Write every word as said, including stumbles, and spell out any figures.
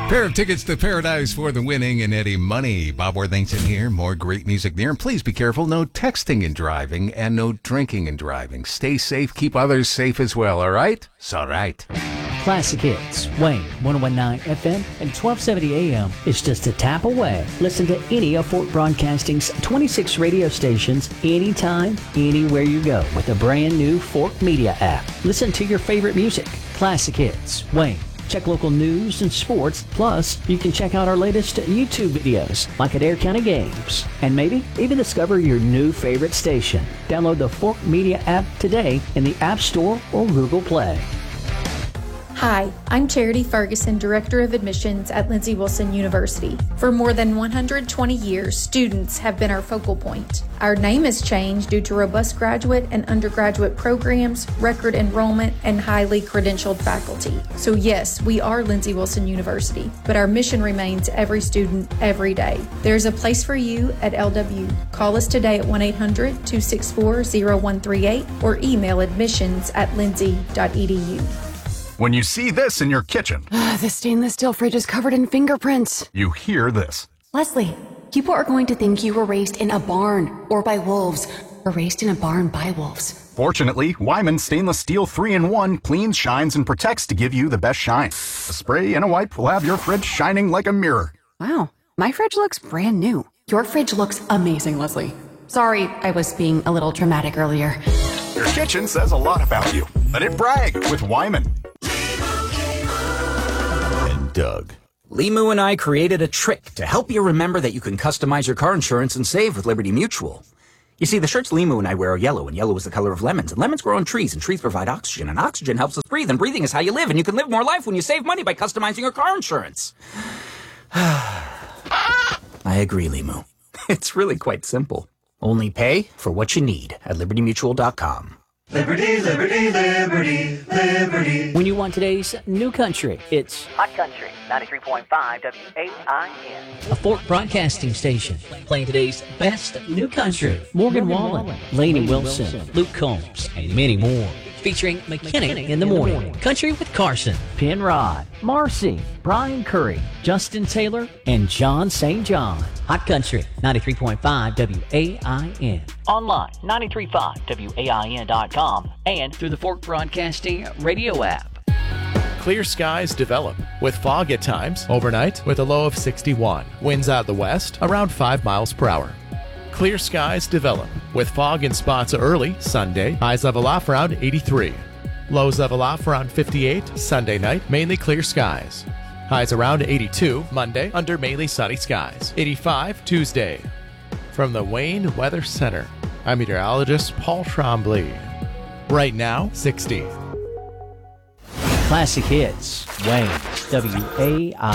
Pair of tickets to paradise for the winning and Eddie Money. Bob Worthington here. More great music there. And please be careful. No texting and driving and no drinking and driving. Stay safe. Keep others safe as well. All right? It's all right. Classic Hits, Wayne, one oh one point nine F M and twelve seventy A M is just a tap away. Listen to any of Fort Broadcasting's twenty-six radio stations anytime, anywhere you go with the brand new Fort Media app. Listen to your favorite music. Classic Hits, Wayne. Check local news and sports. Plus, you can check out our latest YouTube videos, like at Adair County Games. And maybe even discover your new favorite station. Download the Fork Media app today in the App Store or Google Play. Hi, I'm Charity Ferguson, Director of Admissions at Lindsey Wilson University. For more than one hundred twenty years, students have been our focal point. Our name has changed due to robust graduate and undergraduate programs, record enrollment, and highly credentialed faculty. So yes, we are Lindsey Wilson University, but our mission remains every student, every day. There's a place for you at L W. Call us today at one eight hundred two six four zero one three eight or email admissions at lindsey dot e d u. When you see this in your kitchen, the stainless steel fridge is covered in fingerprints. You hear this. Leslie, people are going to think you were raised in a barn or by wolves, or raised in a barn by wolves. Fortunately, Wyman Stainless Steel three in one cleans, shines, and protects to give you the best shine. A spray and a wipe will have your fridge shining like a mirror. Wow, my fridge looks brand new. Your fridge looks amazing, Leslie. Sorry, I was being a little dramatic earlier. Your kitchen says a lot about you. Let it brag with Wyman. And Doug. Limu and I created a trick to help you remember that you can customize your car insurance and save with Liberty Mutual. You see, the shirts Limu and I wear are yellow, and yellow is the color of lemons, and lemons grow on trees, and trees provide oxygen, and oxygen helps us breathe, and breathing is how you live, and you can live more life when you save money by customizing your car insurance. I agree, Limu. It's really quite simple. Only pay for what you need at liberty mutual dot com. Liberty, liberty, liberty, liberty. When you want today's new country, it's Hot Country, ninety-three point five W A I N. a Fort Broadcasting station playing today's best new country. Morgan Wallen, Lainey Wilson, Luke Combs, and many more. Featuring McKinnon in the morning, Country with Carson, Penrod, Marcy, Brian Curry, Justin Taylor, and John Saint John. Hot Country, ninety-three point five W A I N. Online, nine three five W A I N dot com and through the Fork Broadcasting radio app. Clear skies develop with fog at times overnight with a low of sixty-one. Winds out the west around five miles per hour. Clear skies develop with fog in spots early Sunday. Highs level off around eighty-three. Lows level off around fifty-eight Sunday night. Mainly clear skies. Highs around eighty-two Monday under mainly sunny skies. eighty-five Tuesday. From the Wayne Weather Center, I'm meteorologist Paul Trombley. Right now, sixty. Classic Hits, Wayne, W A I